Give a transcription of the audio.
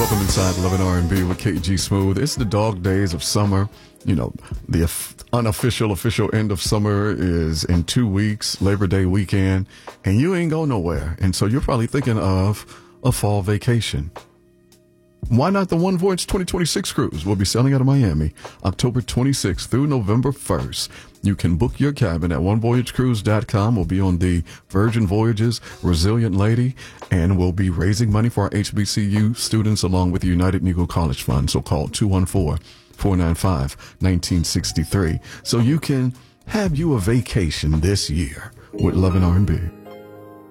Welcome inside Love and R&B with KG Smooth. It's the dog days of summer. You know, the unofficial official end of summer is in 2 weeks, Labor Day weekend, and you ain't go nowhere. And so you're probably thinking of a fall vacation. Why not the One Voyage 2026 cruise? We'll be sailing out of Miami October 26th through November 1st. You can book your cabin at onevoyagecruise.com. We'll be on the Virgin Voyages, Resilient Lady, and we'll be raising money for our HBCU students along with the United Negro College Fund. So call 214-495-1963 so you can have you a vacation this year with Love and R&B.